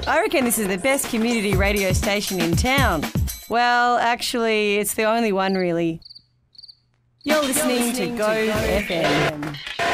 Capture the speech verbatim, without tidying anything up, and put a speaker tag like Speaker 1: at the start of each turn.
Speaker 1: I reckon this is the best community radio station in town. Well, actually, it's the only one really. You're listening, You're listening to Go, to Go F M. F M.